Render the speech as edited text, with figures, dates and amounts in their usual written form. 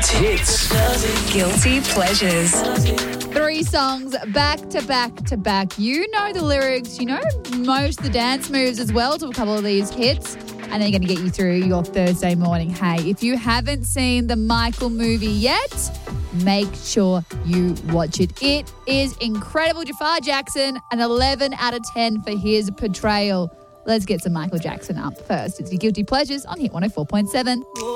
hits. Guilty pleasures. 3 songs back to back to back. You know the lyrics, you know most of the dance moves as well to a couple of these hits. And they're going to get you through your Thursday morning. Hey, if you haven't seen the Michael movie yet, make sure you watch it. It is incredible. Jafar Jackson, an 11 out of 10 for his portrayal. Let's get some Michael Jackson up first. It's your Guilty Pleasures on Hit 104.7.